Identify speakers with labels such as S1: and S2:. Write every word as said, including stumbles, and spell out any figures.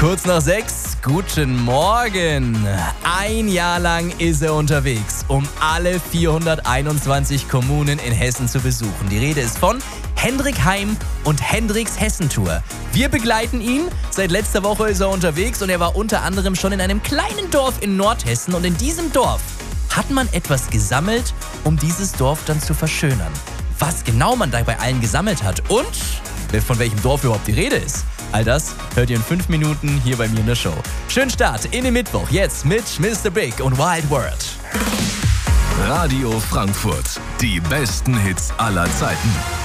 S1: Kurz nach sechs, guten Morgen. Ein Jahr lang ist er unterwegs, um alle vierhunderteinundzwanzig Kommunen in Hessen zu besuchen. Die Rede ist von Hendrik Heim und Hendriks Hessentour. Wir begleiten ihn. Seit letzter Woche ist er unterwegs und er war unter anderem schon in einem kleinen Dorf in Nordhessen. Und in diesem Dorf hat man etwas gesammelt, um dieses Dorf dann zu verschönern. Was genau man da bei allen gesammelt hat und von welchem Dorf überhaupt die Rede ist, all das hört ihr in fünf Minuten hier bei mir in der Show. Schönen Start in den Mittwoch, jetzt mit Mister Big und Wild World.
S2: Radio Frankfurt, die besten Hits aller Zeiten.